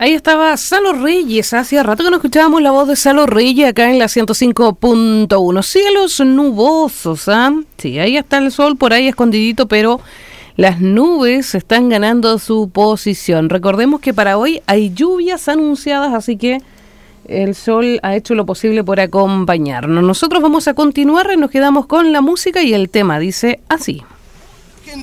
Ahí estaba Salo Reyes. Hacía rato que no escuchábamos la voz de Salo Reyes acá en la 105.1. Cielos nubosos, ¿ah? Sí, ahí está el sol por ahí escondidito, pero las nubes están ganando su posición. Recordemos que para hoy hay lluvias anunciadas, así que el sol ha hecho lo posible por acompañarnos. Nosotros vamos a continuar y nos quedamos con la música y el tema dice así.